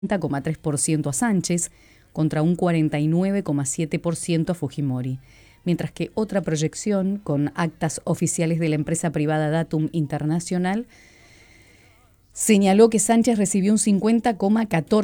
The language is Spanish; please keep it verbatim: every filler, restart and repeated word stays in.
cuarenta coma tres por ciento a Sánchez contra un cuarenta y nueve coma siete por ciento a Fujimori, mientras que otra proyección con actas oficiales de la empresa privada Datum Internacional señaló que Sánchez recibió un cincuenta coma catorce